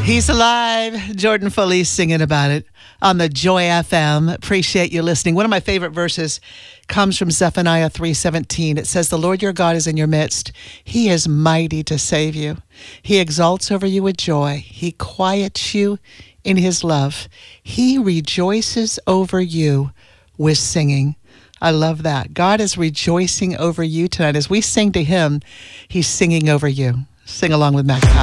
He's alive. Jordan Foley singing about it on the Joy FM. Appreciate you listening. One of my favorite verses comes from Zephaniah 3:17. It says, "The Lord your God is in your midst. He is mighty to save you. He exalts over you with joy. He quiets you in his love. He rejoices over you with singing." I love that. God is rejoicing over you tonight. As we sing to him, he's singing over you. Sing along with Mac Powell.